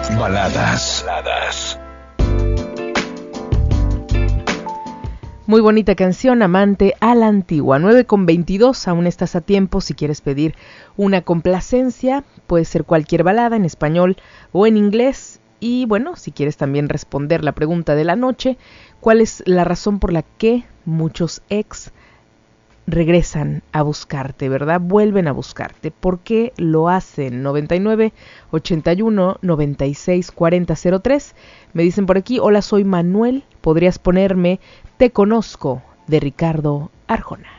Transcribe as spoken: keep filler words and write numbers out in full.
Baladas. Baladas. Muy bonita canción, Amante a la Antigua. nueve con veintidós, aún estás a tiempo si quieres pedir una complacencia. Puede ser cualquier balada en español o en inglés. Y bueno, si quieres también responder la pregunta de la noche, ¿cuál es la razón por la que muchos ex regresan a buscarte, verdad? Vuelven a buscarte. ¿Por qué lo hacen? noventa y nueve, ochenta y uno, noventa y seis, cuarenta, cero tres. Me dicen por aquí, hola, soy Manuel. ¿Podrías ponerme Te Conozco de Ricardo Arjona?